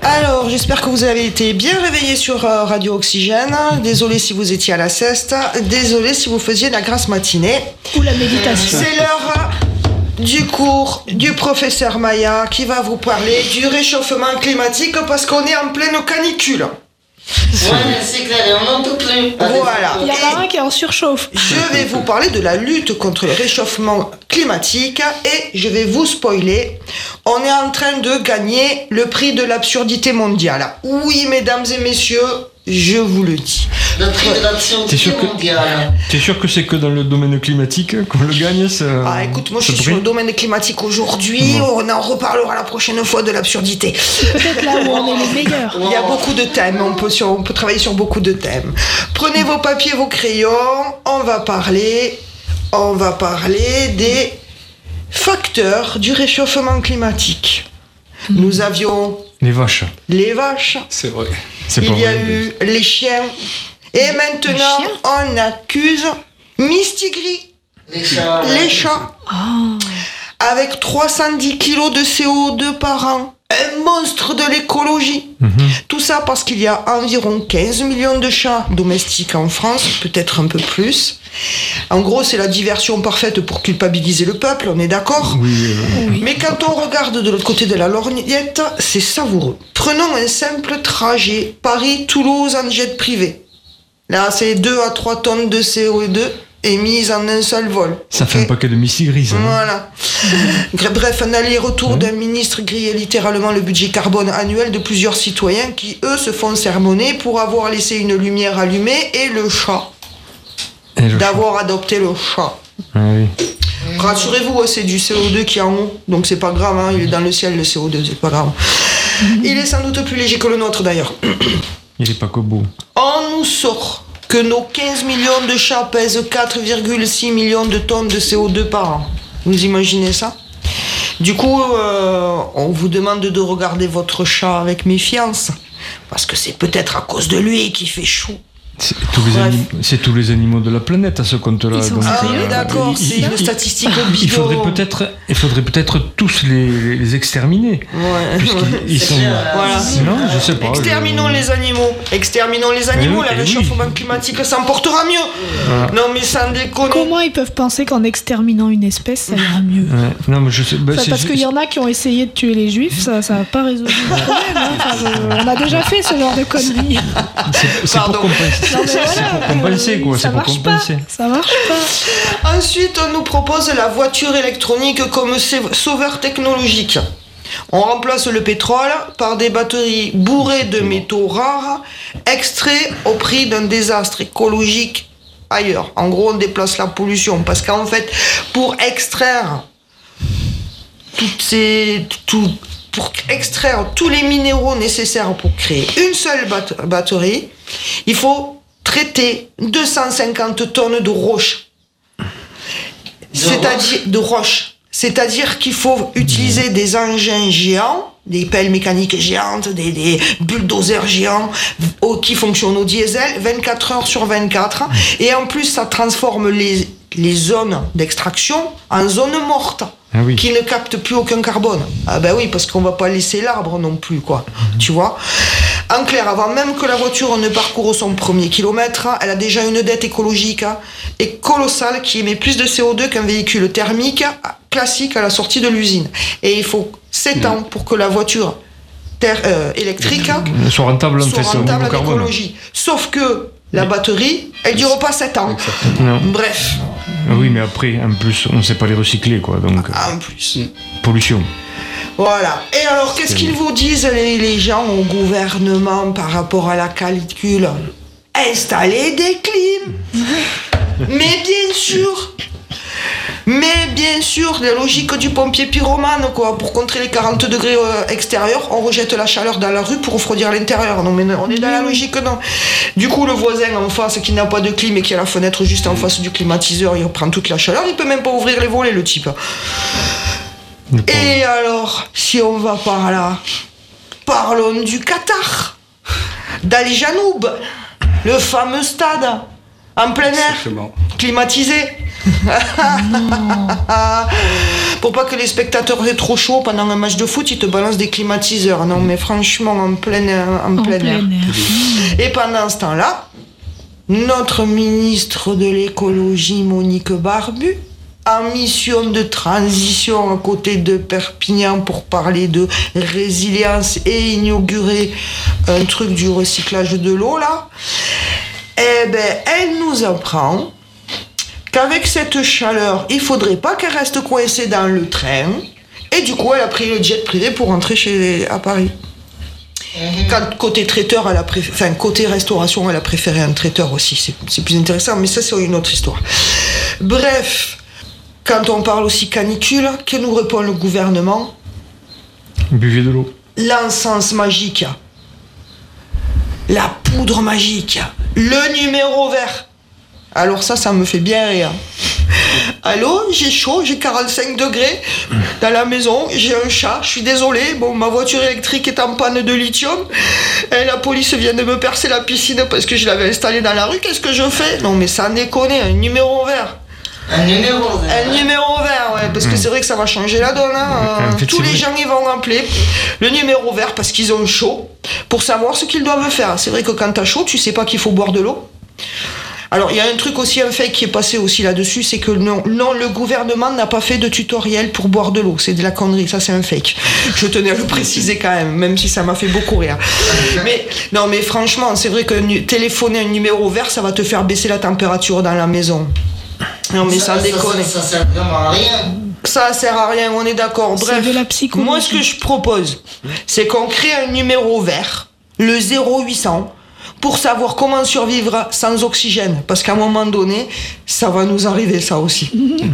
Alors, j'espère que vous avez été bien réveillés sur Radio Oxygène. Désolé si vous étiez à la sieste. Désolé si vous faisiez la grasse matinée. Ou la méditation. C'est l'heure du cours du professeur Maya qui va vous parler du réchauffement climatique parce qu'on est en pleine canicule. Ouais, c'est clair, on n'en peut plus. Voilà. Il y en a un qui est en surchauffe. Je vais vous parler de la lutte contre le réchauffement climatique et je vais vous spoiler. On est en train de gagner le prix de l'absurdité mondiale. Oui, mesdames et messieurs, je vous le dis. Le prix de l'absurdité mondiale. T'es sûr que c'est que dans le domaine climatique qu'on le gagne Ah, écoute, moi je suis sur le domaine climatique aujourd'hui. On en reparlera la prochaine fois de l'absurdité. Peut-être là où on est les meilleurs. Il y a beaucoup de thèmes, on peut travailler sur beaucoup de thèmes. Prenez vos papiers, vos crayons, on va parler des facteurs du réchauffement climatique. Nous avions les vaches. C'est vrai. Il y a eu les chiens. Et maintenant, on accuse Mistigris. Les chats. Oh. Avec 310 kilos de CO2 par an. Un monstre de l'écologie. Tout ça parce qu'il y a environ 15 millions de chats domestiques en France, peut-être un peu plus. En gros, c'est la diversion parfaite pour culpabiliser le peuple, on est d'accord ? Oui. Mais quand on regarde de l'autre côté de la lorgnette, c'est savoureux. Prenons un simple trajet Paris-Toulouse en jet privé. Là, c'est 2 à 3 tonnes de CO2 émises en un seul vol. Ça fait un paquet de mistigris. Voilà. Bref, un aller-retour d'un ministre grillait littéralement le budget carbone annuel de plusieurs citoyens qui, eux, se font sermonner pour avoir laissé une lumière allumée et le chat. D'avoir adopté le chat. Ah oui. Rassurez-vous, c'est du CO2 qui est en haut, donc c'est pas grave, hein, il est dans le ciel le CO2, c'est pas grave. Il est sans doute plus léger que le nôtre d'ailleurs. Il est pas cobo. On nous sort que nos 15 millions de chats pèsent 4,6 millions de tonnes de CO2 par an. Vous imaginez ça ? Du coup, on vous demande de regarder votre chat avec méfiance, parce que c'est peut-être à cause de lui qu'il fait chaud. C'est tous les animaux de la planète à ce compte-là. Ils sont sérieux, d'accord, c'est une statistique bidon. Il faudrait peut-être tous les exterminer. Ouais. Puisqu'ils sont... Voilà. Non, je sais pas. Exterminons les animaux. Le réchauffement climatique s'emportera mieux. Voilà. Non mais sans déconner. Comment ils peuvent penser qu'en exterminant une espèce, ça ira mieux ? Ouais. Non, mais je sais. Parce qu'il y en a qui ont essayé de tuer les juifs, ça n'a pas résolu le problème. Hein. On a déjà fait ce genre de conneries. C'est pour compenser. Non, mais voilà, c'est pour compenser, quoi. Ça marche pas. Ça marche pas. Ensuite, on nous propose la voiture électronique comme sauveur technologique. On remplace le pétrole par des batteries bourrées de métaux rares, extraits au prix d'un désastre écologique ailleurs. En gros, on déplace la pollution. Parce qu'en fait, pour extraire pour extraire tous les minéraux nécessaires pour créer une seule batterie, il faut traiter 250 tonnes de roches. C'est-à-dire qu'il faut utiliser des engins géants, des pelles mécaniques géantes, des bulldozers géants qui fonctionnent au diesel 24 heures sur 24. Et en plus, ça transforme les zones d'extraction en zones mortes. Ah oui. Qui ne captent plus aucun carbone. Ah ben oui, parce qu'on va pas laisser l'arbre non plus, quoi. Tu vois ? En clair, avant même que la voiture ne parcourt son premier kilomètre, elle a déjà une dette écologique et colossale qui émet plus de CO2 qu'un véhicule thermique classique à la sortie de l'usine. Et il faut 7 ans pour que la voiture électrique soit rentable en écologie. Sauf que la batterie, elle dure pas 7 ans. Non. Bref. Oui, mais après, en plus, on ne sait pas les recycler, quoi. Donc, en plus. Pollution. Voilà. Et alors, qu'est-ce qu'ils vous disent, les gens au gouvernement par rapport à la canicule ? Installer des clims. Mais bien sûr, la logique du pompier pyromane, quoi. Pour contrer les 40 degrés extérieurs, on rejette la chaleur dans la rue pour refroidir l'intérieur. Non, mais on est dans la logique, non. Du coup, le voisin en face qui n'a pas de clim et qui a la fenêtre juste en face du climatiseur, il reprend toute la chaleur. Il peut même pas ouvrir les volets, le type. Et alors, si on va par là, parlons du Qatar, d'Al Janoub, le fameux stade en plein air, climatisé. pour pas que les spectateurs aient trop chaud pendant un match de foot, ils te balancent des climatiseurs. Non, mais franchement, en plein air. Et pendant ce temps-là, notre ministre de l'écologie, Monique Barbu, en mission de transition à côté de Perpignan pour parler de résilience et inaugurer un truc du recyclage de l'eau, là, eh ben, elle nous apprend qu'avec cette chaleur, il faudrait pas qu'elle reste coincée dans le train. Et du coup, elle a pris le jet privé pour rentrer à Paris. Quand côté traiteur, côté restauration, elle a préféré un traiteur aussi. C'est plus intéressant, mais ça, c'est une autre histoire. Bref, quand on parle aussi canicule, que nous répond le gouvernement ? Buvez de l'eau. L'encens magique. La poudre magique. Le numéro vert. Alors ça me fait bien rire. Allô, j'ai chaud, j'ai 45 degrés dans la maison, j'ai un chat, je suis désolé, ma voiture électrique est en panne de lithium, et la police vient de me percer la piscine parce que je l'avais installée dans la rue, qu'est-ce que je fais ? Non mais ça déconne, un numéro vert. Un numéro vert, ouais, parce que c'est vrai que ça va changer la donne. En fait, tous les gens ils vont appeler le numéro vert parce qu'ils ont chaud pour savoir ce qu'ils doivent faire. C'est vrai que quand t'as chaud, tu sais pas qu'il faut boire de l'eau. Alors, il y a un truc aussi, un fake qui est passé aussi là-dessus, c'est que non, le gouvernement n'a pas fait de tutoriel pour boire de l'eau. C'est de la connerie, ça c'est un fake. Je tenais à le préciser quand même si ça m'a fait beaucoup rire. Mais franchement, c'est vrai que téléphoner un numéro vert, ça va te faire baisser la température dans la maison. Non mais ça déconne. Ça sert vraiment à rien. Ça sert à rien, on est d'accord. Bref, c'est de la psychologie. Moi ce que je propose, c'est qu'on crée un numéro vert, le 0800, pour savoir comment survivre sans oxygène. Parce qu'à un moment donné, ça va nous arriver, ça aussi.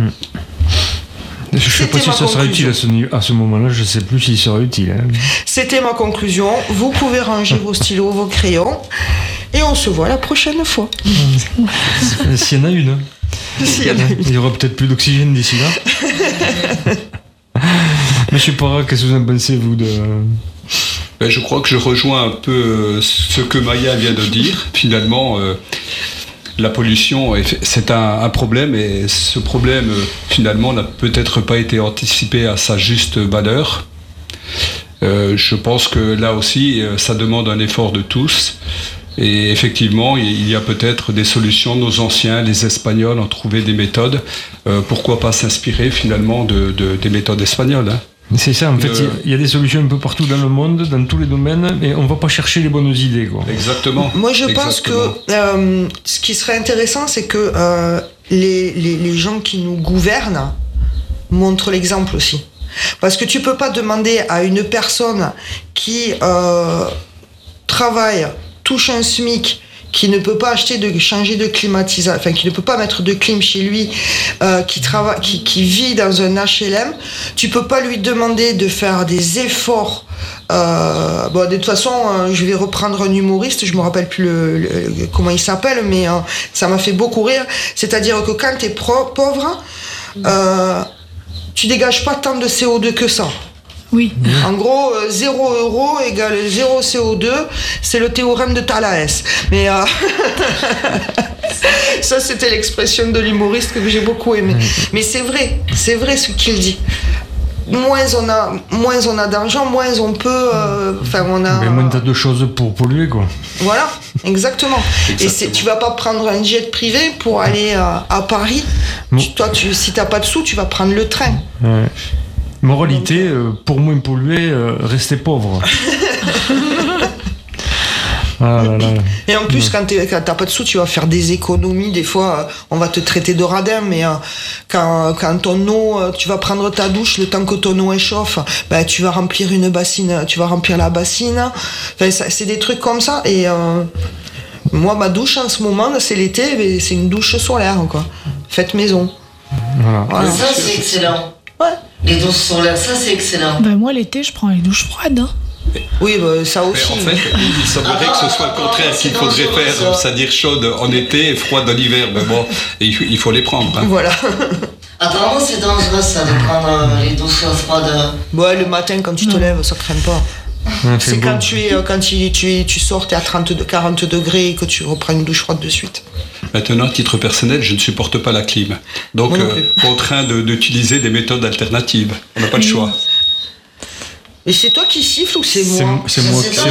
Je ne sais pas si ça sera utile à ce moment-là, je ne sais plus s'il sera utile. Hein. C'était ma conclusion. Vous pouvez ranger vos stylos, vos crayons, et on se voit la prochaine fois. S'il y en a une. Il y aura peut-être plus d'oxygène d'ici là. Monsieur Parra, qu'est-ce que vous en pensez, vous de... Je crois que je rejoins un peu ce que Maya vient de dire. Finalement, la pollution, c'est un problème, et ce problème, finalement, n'a peut-être pas été anticipé à sa juste valeur. Je pense que là aussi, ça demande un effort de tous. Et effectivement, il y a peut-être des solutions. Nos anciens, les Espagnols, ont trouvé des méthodes. Pourquoi pas s'inspirer, finalement, des méthodes espagnoles, hein. C'est ça, en fait, il y a des solutions un peu partout dans le monde, dans tous les domaines, et on ne va pas chercher les bonnes idées, quoi. Exactement. Moi, je pense que ce qui serait intéressant, c'est que les gens qui nous gouvernent montrent l'exemple aussi. Parce que tu ne peux pas demander à une personne qui travaille, touche un SMIC, qui ne peut pas changer de climatisation, enfin qui ne peut pas mettre de clim chez lui, qui vit dans un HLM, tu peux pas lui demander de faire des efforts. De toute façon, je vais reprendre un humoriste, je me rappelle plus comment il s'appelle, mais ça m'a fait beaucoup rire. C'est-à-dire que quand t'es pauvre, tu dégages pas tant de CO2 que ça. Oui. En gros, 0 € égale 0 CO2, c'est le théorème de Thalès. Mais ça, c'était l'expression de l'humoriste que j'ai beaucoup aimé. Mais c'est vrai ce qu'il dit. Moins on a d'argent, moins on peut. Mais moins t'as de choses pour polluer, quoi. Voilà, exactement. Et tu vas pas prendre un jet privé pour aller à Paris. Si t'as pas de sous, tu vas prendre le train. Ouais. Moralité, pour moins polluer, restez pauvre. Ah là là. Et en plus, quand t'as pas de sous, tu vas faire des économies. Des fois, on va te traiter de radin, mais quand ton eau, tu vas prendre ta douche, le temps que ton eau échauffe, tu vas remplir une bassine, tu vas remplir la bassine. Enfin, c'est des trucs comme ça. Et moi, ma douche en ce moment, c'est l'été, mais c'est une douche solaire, quoi. Faite maison. Voilà. Ça, c'est excellent. Ouais. Les douches solaires, ça c'est excellent. Moi l'été je prends les douches froides. Hein. Oui, ça aussi. En fait, il semblerait que ce soit le contraire qu'il faudrait faire, c'est-à-dire chaude en été et froide en hiver. Mais bon, il faut les prendre. Hein. Voilà. Apparemment c'est dangereux ça de prendre les douches froides. Ouais, le matin quand tu te lèves, ça craint pas. C'est quand tu sors, t'es à 40 degrés et que tu reprends une douche froide de suite. Maintenant, à titre personnel, je ne supporte pas la clim. Donc, contraint d'utiliser des méthodes alternatives. On n'a pas le choix. Et c'est toi qui siffle ou c'est moi? C'est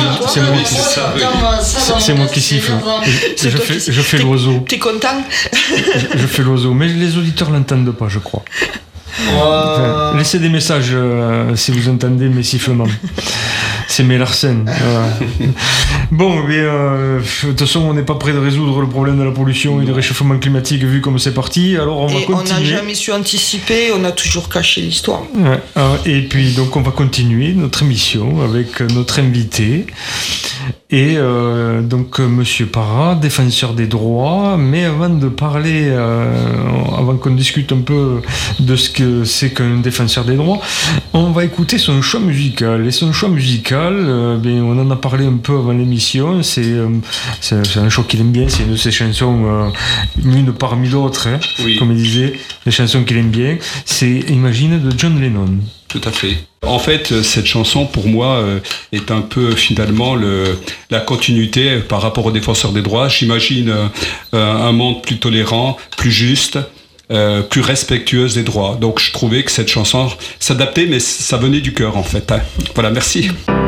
moi qui siffle. Je fais l'oiseau. T'es content? Je fais l'oiseau, mais les auditeurs l'entendent pas, je crois. Enfin, laissez des messages si vous entendez mes sifflements. C'est mes Larsen. Bon, mais de toute façon, on n'est pas prêt de résoudre le problème de la pollution et du réchauffement climatique vu comme c'est parti. Alors on va continuer. On n'a jamais su anticiper, on a toujours caché l'histoire. Et puis donc on va continuer notre émission avec notre invité. Et donc Monsieur Parra, défenseur des droits. Mais avant de parler, avant qu'on discute un peu de ce que c'est qu'un défenseur des droits, on va écouter son choix musical. Et son choix musical, on en a parlé un peu avant l'émission. C'est un choix qu'il aime bien. C'est une de ses chansons, une parmi d'autres, hein, comme il disait, les chansons qu'il aime bien. C'est Imagine de John Lennon. Tout à fait. En fait, cette chanson, pour moi, est un peu finalement la continuité par rapport aux défenseurs des droits. J'imagine un monde plus tolérant, plus juste, plus respectueuse des droits. Donc je trouvais que cette chanson s'adaptait, mais ça venait du cœur en fait. Voilà, merci.